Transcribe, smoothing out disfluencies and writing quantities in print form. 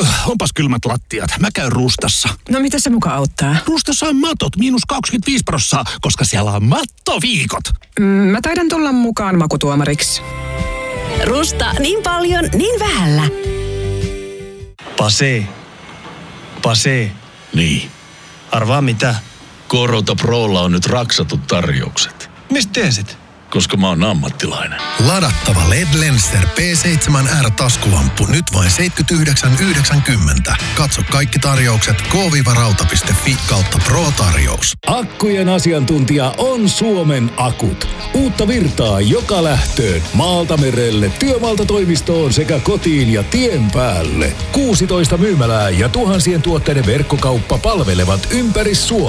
Onpas kylmät lattiat. Mä käyn Ruustassa. No mitä se muka auttaa? Ruustassa on matot -25%, koska siellä on mattoviikot. Mä taidan tulla mukaan makutuomariksi. Rusta niin paljon, niin vähällä. Pase. Niin. Arvaa mitä? Korota Prolla on nyt raksatut tarjoukset. Mistä tiesit? Koska mä oon ammattilainen. Ladattava LED Lenser P7R-taskulamppu nyt vain 79,90. Katso kaikki tarjoukset k-rauta.fi/Pro-tarjous. Akkujen asiantuntija on Suomen Akut. Uutta virtaa joka lähtöön. Maalta merelle, työmaalta toimistoon sekä kotiin ja tien päälle. 16 myymälää ja tuhansien tuotteiden verkkokauppa palvelevat ympäri Suomea.